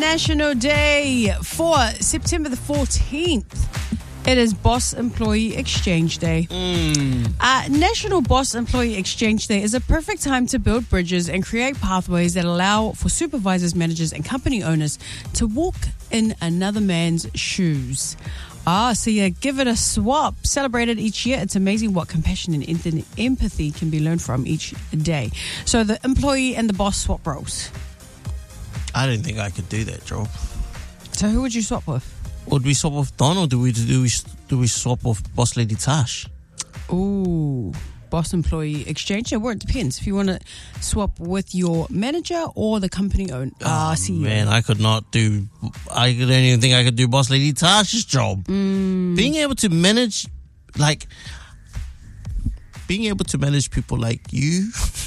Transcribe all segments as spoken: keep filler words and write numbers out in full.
International Day for September the fourteenth. It is Boss Employee Exchange Day. Mm. Uh, National Boss Employee Exchange Day is a perfect time to build bridges and create pathways that allow for supervisors, managers, and company owners to walk in another man's shoes. Ah, so you give it a swap. Celebrated each year. It's amazing what compassion and empathy can be learned from each day. So the employee and the boss swap roles. I didn't think I could do that job. So who would you swap with? Would we swap off Don, or do we do we do we swap off Boss Lady Tash? Ooh, boss employee exchange. Yeah, well, it depends. If you want to swap with your manager or the company owner, uh, Oh, C E O. man, I could not do. I don't even think I could do Boss Lady Tash's job. Mm. Being able to manage, like, being able to manage people like you,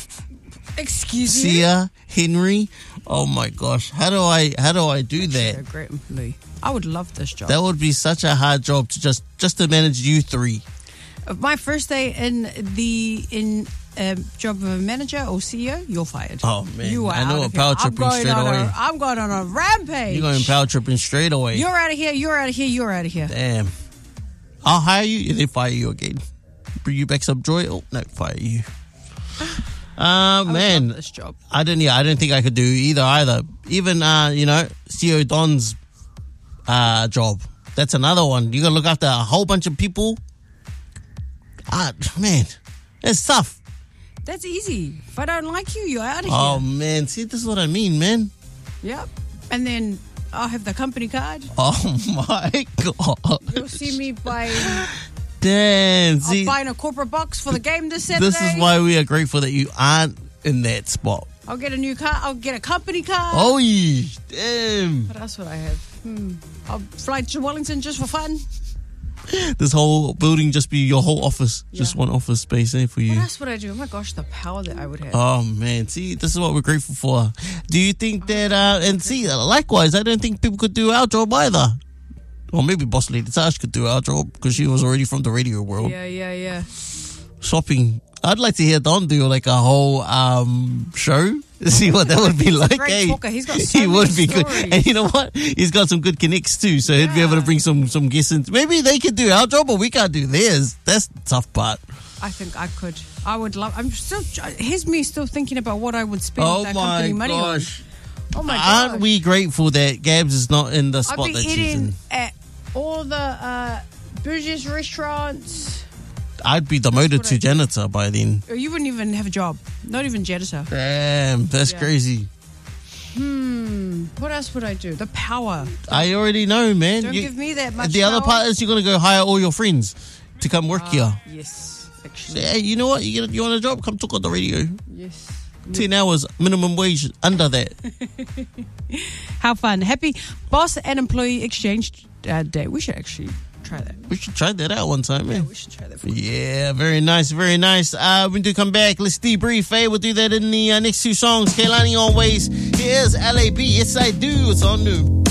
Excuse me. Sia, Henry. Oh my gosh, how do I how do I do You're a that? great employee. I would love this job. That would be such a hard job to just just to manage you three. My first day in the in um, job of a manager or C E O, you're fired. Oh man, You are I know out a of here. power I'm tripping going straight on away. A, I'm going on a rampage. You're going power tripping straight away. You're out of here. You're out of here. You're out of here. Damn. I'll hire you and then fire you again. Bring you back some joy. Oh no, fire you. Uh I would man, love this job. I didn't. Yeah, I don't think I could do either. Either. Even uh, you know, C E O Don's uh job. That's another one. You gotta look after a whole bunch of people. Ah, man, it's tough. That's easy. If I don't like you, you're out of Oh here. man, see, this is what I mean, man. Yep. And then I'll have the company card. Oh my god. You'll see me buying. Damn. See, I'm buying a corporate box for the game this Saturday. this is why we are grateful that you aren't in that spot. I'll get a new car. I'll get a company car. Oh, yeah. Damn. What else would I have? Hmm. I'll fly to Wellington just for fun. This whole building just be your whole office. Just Yeah. one office space there for you. What else would I do? Oh my gosh, the power that I would have. Oh, man. See, this is what we're grateful for. Do you think that, uh, and see, likewise, I don't think people could do our job either. Or maybe Boss Lady Tash could do our job because she was already from the radio world. Yeah, yeah, yeah. Shopping. I'd like to hear Don do like a whole um, show. See what that would be like. great Hey, talker. He's got so he many would be good. stories. And you know what? He's got some good connects too. So he'd be able to Yeah. bring some some guests in. Maybe they could do our job, but we can't do theirs. That's the tough part. I think I could. I would love. I'm still. Here's me still thinking about what I would spend Oh that my company money gosh. on. Oh my Aren't gosh. we grateful that Gabs is not in the I'd spot be that she's eating in? at all the uh, bougie restaurants. I'd be demoted what to I do. janitor by then. Or you wouldn't even have a job. Not even janitor. Damn, that's Yeah. crazy. Hmm. What else would I do? The power. I already know, man. Don't You- give me that much the other power. part is you're going to go hire all your friends to come work here. Ah, yes. Actually. Say, hey, you know what? You get you want a job? Come talk on the radio. Yes. Ten hours minimum wage under that. How fun. Happy Boss and Employee Exchange uh, Day. We should actually try that. We should try that out one time, Yeah, man. we should try that. For Yeah, very nice, very nice. Uh, when we do come back, let's debrief. Eh? We'll do that in the uh, next two songs. Kehlani Always. Here's L A B. Yes, I do. It's all new.